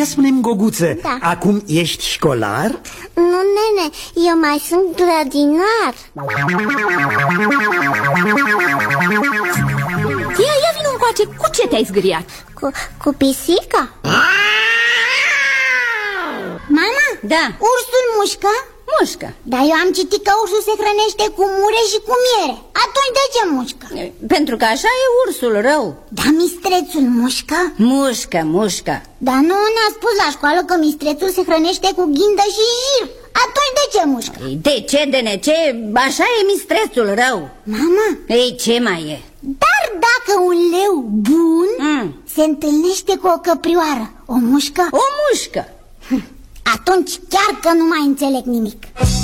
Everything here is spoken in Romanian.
Ia spune-mi, Goguță, Da. acum ești școlar? Nu, nene, eu mai sunt grădinar. Ia vină încoace, cu ce te-ai zgâriat? Cu pisica. Mama? Da. Ursul mușcă? Mușcă. Dar eu am citit că ursul se hrănește cu mure și cu miere. Atunci de ce mușcă? Pentru că așa e ursul rău. Dar mistrețul mușcă? Mușcă. Dar nu ne-a spus la școală că mistrețul se hrănește cu ghindă și jir. Atunci de ce mușcă? De ce, așa e mistrețul rău. Mama? Ei, ce mai e? Dar dacă un leu bun se întâlnește cu o căprioară, o mușcă? O mușcă. Atunci chiar că nu mai înțeleg nimic.